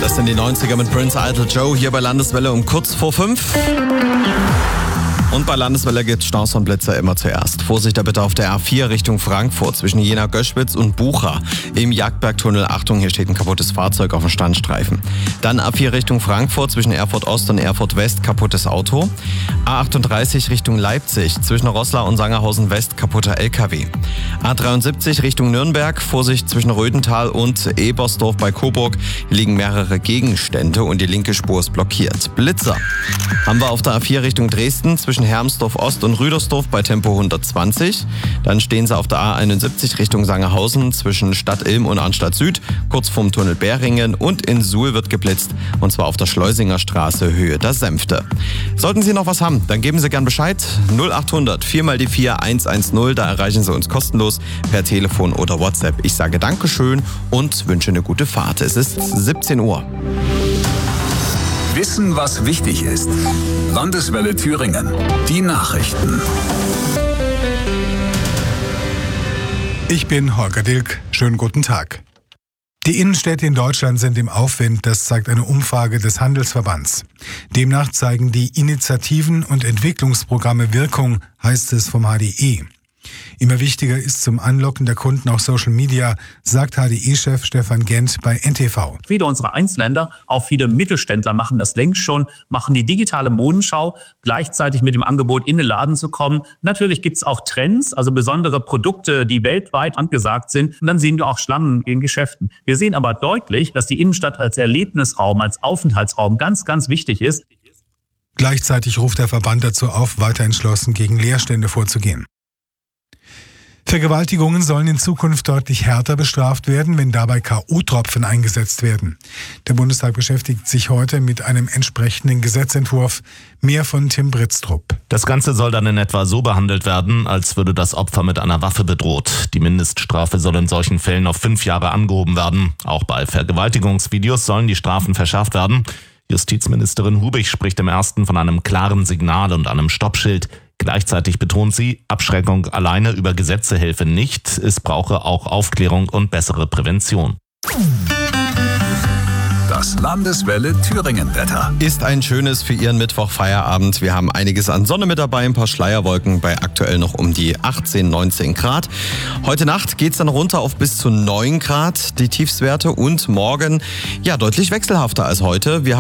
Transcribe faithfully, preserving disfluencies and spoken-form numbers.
Das sind die neunziger mit Prince Idol Joe hier bei Landeswelle um kurz vor fünf. Und bei Landeswelle gibt's Staus und Blitzer immer zuerst. Vorsicht da bitte auf der A vier Richtung Frankfurt zwischen Jena-Göschwitz und Bucha. Im Jagdbergtunnel, Achtung, hier steht ein kaputtes Fahrzeug auf dem Standstreifen. Dann A vier Richtung Frankfurt zwischen Erfurt Ost und Erfurt West, kaputtes Auto. A achtunddreißig Richtung Leipzig zwischen Roßla und Sangerhausen West, kaputter L K W. A dreiundsiebzig Richtung Nürnberg, Vorsicht zwischen Rödental und Ebersdorf bei Coburg. Hier liegen mehrere Gegenstände und die linke Spur ist blockiert. Blitzer haben wir auf der A vier Richtung Dresden zwischen Hermsdorf Ost und Rüdersdorf bei Tempo hundertzwanzig. Dann stehen sie auf der A einundsiebzig Richtung Sangerhausen zwischen Stadt Ilm und Arnstadt Süd, kurz vorm Tunnel Bäringen, und in Suhl wird geblitzt, und zwar auf der Schleusinger Straße, Höhe der Sänfte. Sollten Sie noch was haben, dann geben Sie gern Bescheid. null achthundert vier mal die vier eins eins null, da erreichen Sie uns kostenlos per Telefon oder WhatsApp. Ich sage Dankeschön und wünsche eine gute Fahrt. Es ist siebzehn Uhr. Wissen, was wichtig ist. Landeswelle Thüringen. Die Nachrichten. Ich bin Holger Dilk. Schönen guten Tag. Die Innenstädte in Deutschland sind im Aufwind, das zeigt eine Umfrage des Handelsverbands. Demnach zeigen die Initiativen und Entwicklungsprogramme Wirkung, heißt es vom H D E. Immer wichtiger ist zum Anlocken der Kunden auch Social Media, sagt H D E-Chef Stefan Gent bei N T V. Viele unserer Einzelhändler, auch viele Mittelständler machen das längst schon, machen die digitale Modenschau, gleichzeitig mit dem Angebot in den Laden zu kommen. Natürlich gibt's auch Trends, also besondere Produkte, die weltweit angesagt sind. Und dann sehen wir auch Schlangen in Geschäften. Wir sehen aber deutlich, dass die Innenstadt als Erlebnisraum, als Aufenthaltsraum ganz, ganz wichtig ist. Gleichzeitig ruft der Verband dazu auf, weiter entschlossen gegen Leerstände vorzugehen. Vergewaltigungen sollen in Zukunft deutlich härter bestraft werden, wenn dabei K O-Tropfen eingesetzt werden. Der Bundestag beschäftigt sich heute mit einem entsprechenden Gesetzentwurf. Mehr von Tim Britztrup. Das Ganze soll dann in etwa so behandelt werden, als würde das Opfer mit einer Waffe bedroht. Die Mindeststrafe soll in solchen Fällen auf fünf Jahre angehoben werden. Auch bei Vergewaltigungsvideos sollen die Strafen verschärft werden. Justizministerin Hubig spricht im ersten von einem klaren Signal und einem Stoppschild. Gleichzeitig betont sie, Abschreckung alleine über Gesetze helfe nicht, es brauche auch Aufklärung und bessere Prävention. Das Landeswelle Thüringen-Wetter. Ist ein schönes für Ihren Mittwoch-Feierabend. Wir haben einiges an Sonne mit dabei, ein paar Schleierwolken bei aktuell noch um die achtzehn, neunzehn Grad. Heute Nacht geht's dann runter auf bis zu neun Grad, die Tiefstwerte, und morgen ja deutlich wechselhafter als heute. Wir